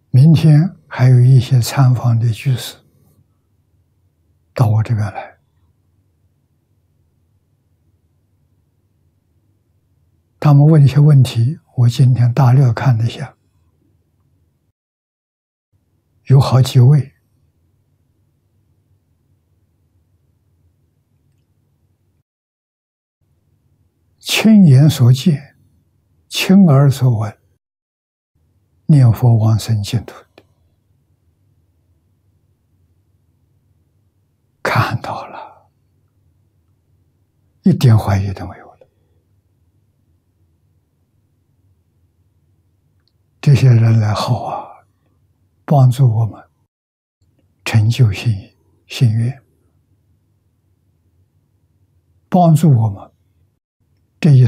明天还有一些参访的居士到我这边来，他们问一些问题，我今天大略看了一下，有好几位亲眼所见、亲耳所闻，念佛往生净土的，看到了，一点怀疑都没有了。这些人来好啊，帮助我们成就心愿，帮助我们这一